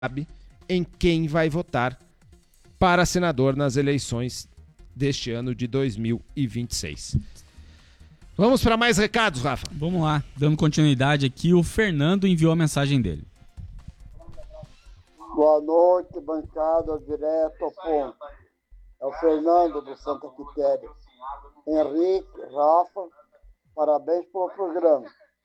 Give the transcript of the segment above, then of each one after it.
sabe em quem vai votar para senador nas eleições deste ano de 2026. Vamos para mais recados, Rafa? Vamos lá, dando continuidade aqui, o Fernando enviou a mensagem dele. Boa noite, bancada direto ao ponto. É o Fernando do Santa Quitéria. Henrique, Rafa, parabéns pelo programa.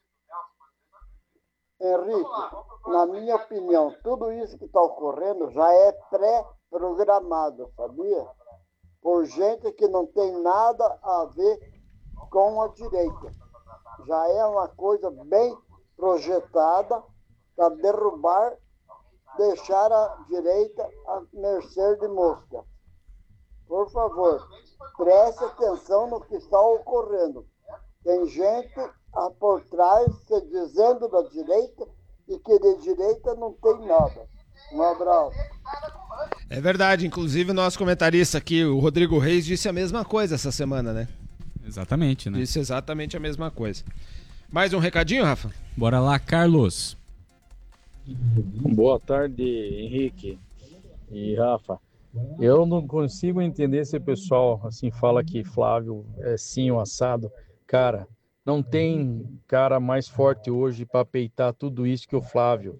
Henrique, na minha opinião, tudo isso que está ocorrendo já é pré-programado, sabia? Por gente que não tem nada a ver com a direita. Já é uma coisa bem projetada para derrubar, deixar a direita à mercê de mosca. Por favor, preste atenção no que está ocorrendo. Tem gente por trás se dizendo da direita e que de direita não tem nada. Um abraço. É verdade, inclusive o nosso comentarista aqui, o Rodrigo Reis, disse a mesma coisa essa semana, né? Exatamente, né? Disse exatamente a mesma coisa. Mais um recadinho, Rafa? Bora lá, Carlos. Boa tarde, Henrique e Rafa. Eu não consigo entender se o pessoal assim fala que Flávio é sim o assado. Cara, não tem cara mais forte hoje para peitar tudo isso que o Flávio.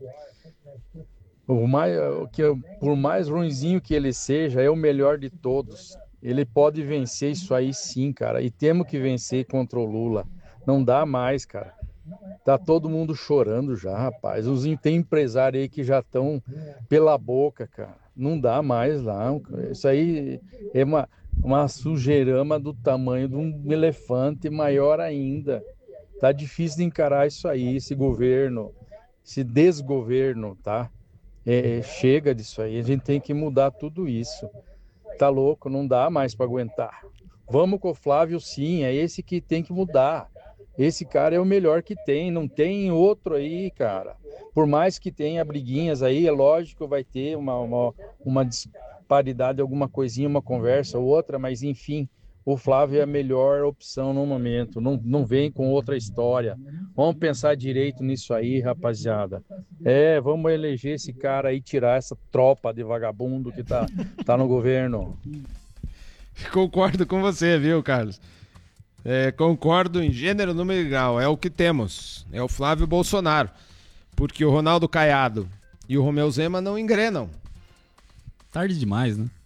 Por mais ruinzinho que ele seja, é o melhor de todos. Ele pode vencer isso aí sim, cara. E temos que vencer contra o Lula. Não dá mais, cara. Tá todo mundo chorando já, rapaz. Tem empresários aí que já estão pela boca, cara. Não dá mais lá. Isso aí é uma sujeirama do tamanho de um elefante, maior ainda. Tá difícil de encarar isso aí, esse governo, esse desgoverno, tá? Chega disso aí. A gente tem que mudar tudo isso. Tá louco, não dá mais para aguentar. Vamos com o Flávio, sim. É esse que tem que mudar. Esse cara é o melhor que tem, não tem outro aí, cara. Por mais que tenha briguinhas aí, é lógico, vai ter uma disparidade, alguma coisinha, uma conversa ou outra, mas enfim, o Flávio é a melhor opção no momento. Não vem com outra história. Vamos pensar direito nisso aí, rapaziada. Vamos eleger esse cara aí, tirar essa tropa de vagabundo que tá no governo. Concordo com você, viu, Carlos? Concordo em gênero, número e grau. É o que temos. É o Flávio Bolsonaro. Porque o Ronaldo Caiado e o Romeu Zema não engrenam. Tarde demais, né?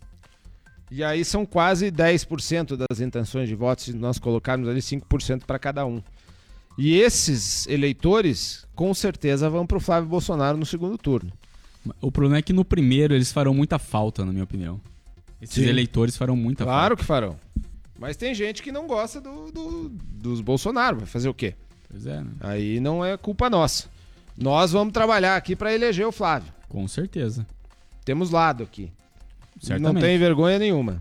E aí são quase 10% das intenções de voto, se nós colocarmos ali 5% para cada um. E esses eleitores, com certeza, vão para o Flávio Bolsonaro no segundo turno. O problema é que no primeiro eles farão muita falta, na minha opinião. Esses eleitores farão muita falta. Claro que farão. Mas tem gente que não gosta dos Bolsonaro. Vai fazer o quê? Pois é, né? Aí não é culpa nossa. Nós vamos trabalhar aqui para eleger o Flávio. Com certeza. Temos lado aqui. Certamente. Não tem vergonha nenhuma.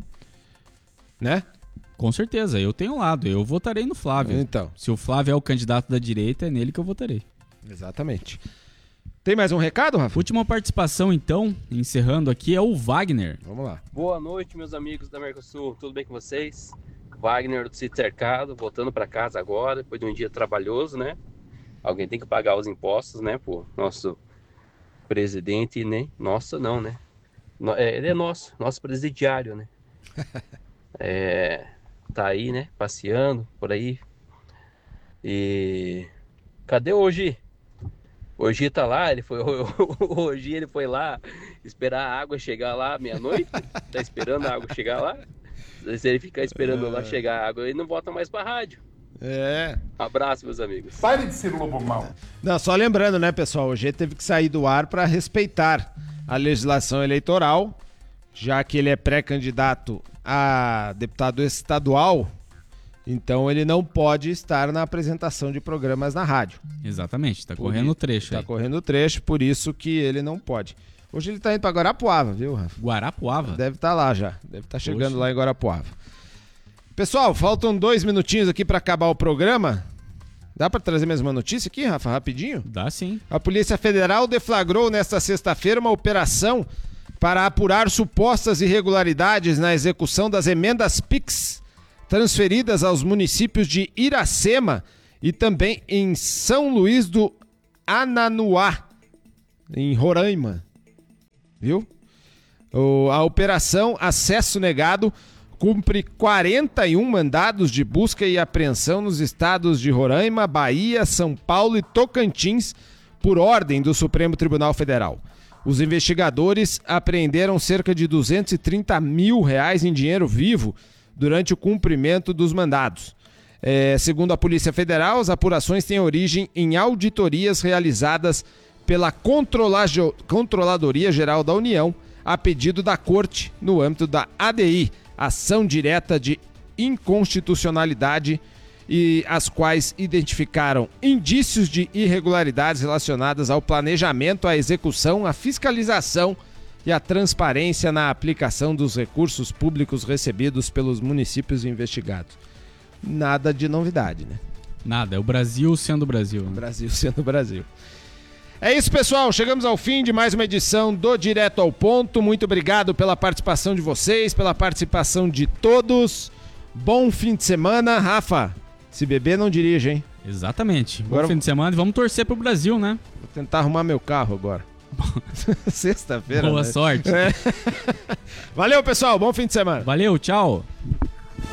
Né? Com certeza. Eu tenho lado. Eu votarei no Flávio. Então. Se o Flávio é o candidato da direita, é nele que eu votarei. Exatamente. Tem mais um recado, Rafa? Última participação, então, encerrando aqui, é o Wagner. Vamos lá. Boa noite, meus amigos da Mercosul. Tudo bem com vocês? Wagner do Sítio Cercado, voltando para casa agora, depois de um dia trabalhoso, né? Alguém tem que pagar os impostos, né? Pô, nosso presidente, né? Nossa, não, né? Ele é nosso presidiário, né? Tá aí, né? Passeando por aí. E cadê o Ogi? O Ogi tá lá, hoje ele foi lá esperar a água chegar lá meia-noite. Tá esperando a água chegar lá. Se ele ficar esperando lá chegar a água, ele não volta mais pra rádio. Abraço, meus amigos. Pare de ser lobo mau. Não, só lembrando, né, pessoal? O G teve que sair do ar para respeitar a legislação eleitoral, já que ele é pré-candidato a deputado estadual, então ele não pode estar na apresentação de programas na rádio. Exatamente, tá correndo o trecho aí. Tá correndo o trecho, por isso que ele não pode. Hoje ele tá indo pra Guarapuava, viu, Rafa? Guarapuava? Deve estar lá já, deve estar chegando lá em Guarapuava. Pessoal, faltam 2 minutinhos aqui para acabar o programa. Dá para trazer mais uma notícia aqui, Rafa, rapidinho? Dá sim. A Polícia Federal deflagrou nesta sexta-feira uma operação para apurar supostas irregularidades na execução das emendas PIX transferidas aos municípios de Iracema e também em São Luís do Ananuá, em Roraima. viu? A Operação Acesso Negado cumpre 41 mandados de busca e apreensão nos estados de Roraima, Bahia, São Paulo e Tocantins, por ordem do Supremo Tribunal Federal. Os investigadores apreenderam cerca de R$230 mil em dinheiro vivo durante o cumprimento dos mandados. Segundo a Polícia Federal, as apurações têm origem em auditorias realizadas pela Controladoria Geral da União, a pedido da Corte, no âmbito da ADI, Ação Direta de Inconstitucionalidade, e as quais identificaram indícios de irregularidades relacionadas ao planejamento, à execução, à fiscalização e à transparência na aplicação dos recursos públicos recebidos pelos municípios investigados. Nada de novidade, né? Nada, é o Brasil sendo o Brasil. Né? Brasil sendo o Brasil. É isso, pessoal. Chegamos ao fim de mais uma edição do Direto ao Ponto. Muito obrigado pela participação de vocês, pela participação de todos. Bom fim de semana. Rafa, se beber não dirige, hein? Exatamente. Bom fim de semana e vamos torcer pro Brasil, né? Vou tentar arrumar meu carro agora. Sexta-feira. Boa sorte. Valeu, pessoal. Bom fim de semana. Valeu, tchau.